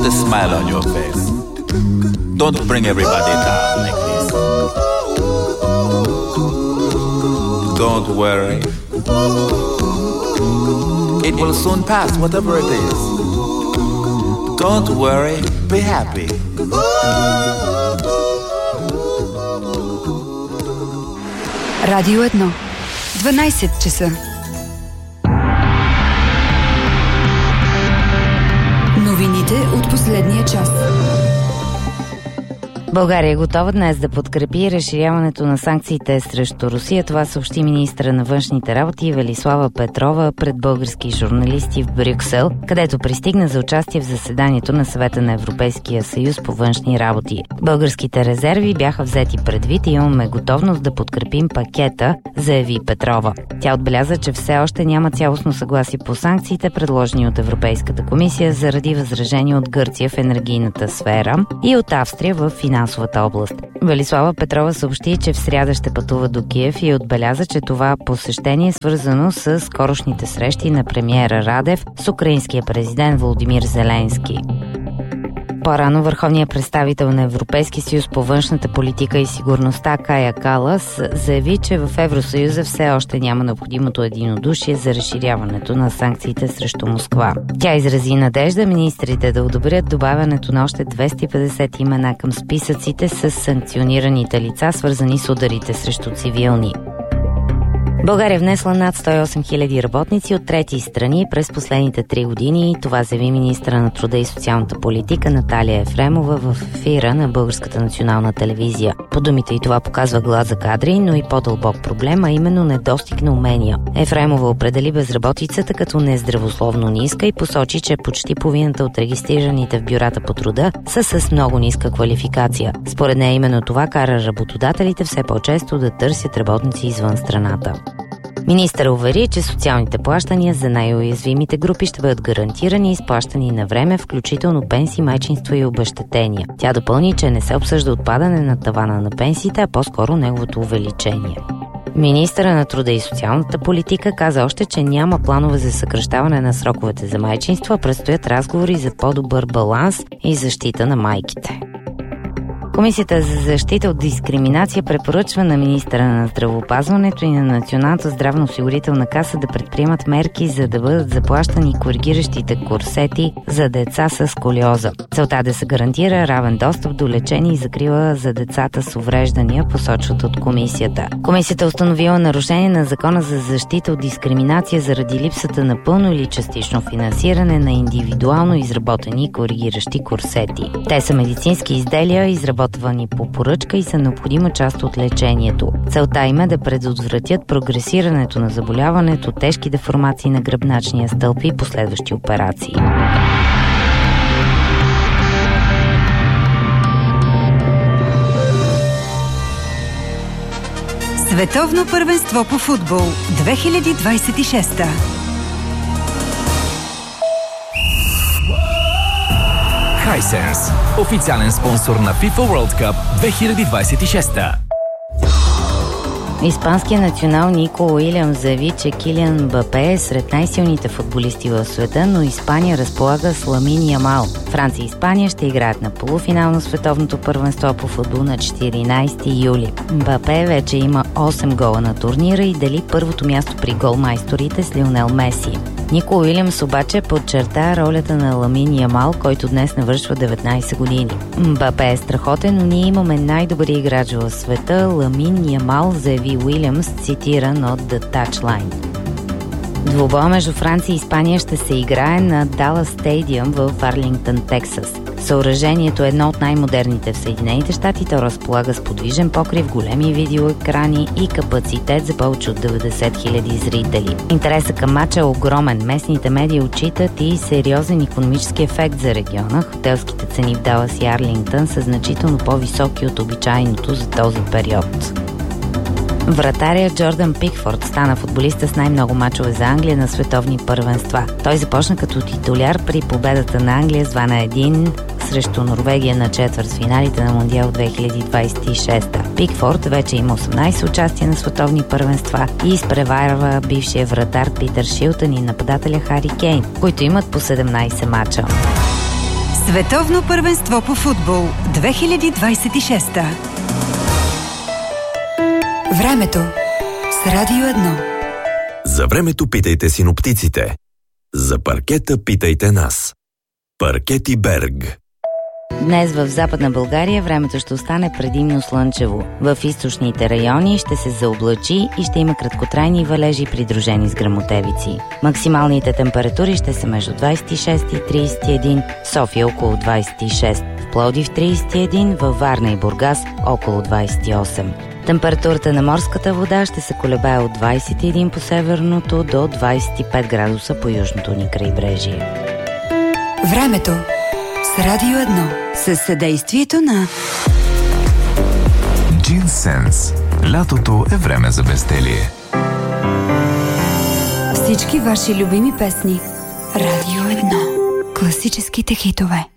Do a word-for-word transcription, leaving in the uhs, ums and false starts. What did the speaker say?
Put a smile on your face. Don't bring everybody down like this. Don't worry. It will soon pass, whatever it is. Don't worry, be happy. Радио едно. дванайсет часа. Новините от последния час. България е готова днес да подкрепи разширяването на санкциите срещу Русия. Това съобщи министъра на външните работи Велислава Петрова пред български журналисти в Брюксел, където пристигна за участие в заседанието на Съвета на Европейския съюз по външни работи. Българските резерви бяха взети предвид и имаме готовност да подкрепим пакета, заяви Петрова. Тя отбеляза, че все още няма цялостно съгласие по санкциите, предложени от Европейската комисия заради възражения от Гърция в енергийната сфера и от Австрия в финансовата област. Велислава Петрова съобщи, че в сряда ще пътува до Киев и отбеляза, че това посещение е свързано с скорошните срещи на премиера Радев с украинския президент Володимир Зеленски. По-рано върховният представител на Европейския съюз по външната политика и сигурността Кая Калас заяви, че в Евросъюза все още няма необходимото единодушие за разширяването на санкциите срещу Москва. Тя изрази надежда министрите да одобрят добавянето на още двеста и петдесет имена към списъците с санкционираните лица, свързани с ударите срещу цивилни. България внесла над сто и осем хиляди работници от трети страни през последните три години. Това заяви министъра на труда и социалната политика Наталия Ефремова в ефира на Българската национална телевизия. По думите и това показва глад за кадри, но и по-дълбок проблем, а именно недостиг на умения. Ефремова определи безработицата като нездравословно ниска и посочи, че почти половината от регистрираните в бюрата по труда са с много ниска квалификация. Според нея именно това кара работодателите все по-често да търсят работници извън страната. Министър увери, че социалните плащания за най-уязвимите групи ще бъдат гарантирани и изплащани на време, включително пенсии, майчинство и обезщетения. Тя допълни, че не се обсъжда отпадане на тавана на пенсиите, а по-скоро неговото увеличение. Министъра на труда и социалната политика каза още, че няма планове за съкращаване на сроковете за майчинство, а предстоят разговори за по-добър баланс и защита на майките. Комисията за защита от дискриминация препоръчва на министъра на здравеопазването и на Националната здравноосигурителна каса да предприемат мерки, за да бъдат заплащани коригиращите курсети за деца с сколиоза. Целта да се гарантира равен достъп до лечение и закрила за децата с увреждания, посочват от комисията. Комисията установила нарушение на Закона за защита от дискриминация заради липсата на пълно или частично финансиране на индивидуално изработени коригиращи курсети. Те са медицински изделия, изработени по поръчка и са необходима част от лечението. Целта им е да предотвратят прогресирането на заболяването, тежки деформации на гръбначния стълб и последващи операции. Световно първенство по футбол две хиляди двадесет и шеста. Hisense, официален спонсор на FIFA World Cup две хиляди двадесет и шеста. Испанският национал Нико Уилямс заяви, че Килиан Мбапе е сред най-силните футболисти в света, но Испания разполага с Ламин Ямал. Франция и Испания ще играят на полуфинал на световното първенство по футбол на четиринадесети юли. Мбапе вече има осем гола на турнира и дели първото място при голмайсторите с Лионел Меси. Нико Уилямс обаче подчерта ролята на Ламин Ямал, който днес навършва деветнадесет години. Мбапе е страхотен, но ние имаме най-добри играч в света. Ламин Ямал, заяви Уилямс, цитиран от The Touchline. Двубоя между Франция и Испания ще се играе на Далас Стадиум в Арлингтън, Тексас. Съоръжението е едно от най-модерните в Съединените щати. То разполага с подвижен покрив, големи видеоекрани и капацитет за повече от деветдесет хиляди зрители. Интересът към матча е огромен. Местните медии отчитат и сериозен икономически ефект за региона. Хотелските цени в Далас и Арлингтън са значително по-високи от обичайното за този период. Вратарят Джордан Пикфорд стана футболиста с най-много мачове за Англия на световни първенства. Той започна като титуляр при победата на Англия с два на един срещу Норвегия на четвъртфиналите на Мондиал две хиляди двадесет и шеста. Пикфорд вече има осемнадесет участия на световни първенства и изпреварва бившия вратар Питър Шилтън и нападателя Хари Кейн, които имат по седемнадесет мача. Световно първенство по футбол две хиляди двадесет и шеста. Времето с Радио едно. За времето питайте синоптиците. За паркета питайте нас. Паркети Берг. Днес в Западна България времето ще остане предимно слънчево. В източните райони ще се заоблачи и ще има краткотрайни валежи, придружени с гръмотевици. Максималните температури ще са между двадесет и шест и тридесет и един, София около двадесет и шест, в Пловдив тридесет и един, във Варна и Бургас около двадесет и осем. Температурата на морската вода ще се колебае от двадесет и един по северното до двадесет и пет градуса по южното ни крайбрежие. Времето с Радио едно. Със съдействието на Джинсенс. Лятото е време за безделие. Всички ваши любими песни. Радио едно. Класическите хитове.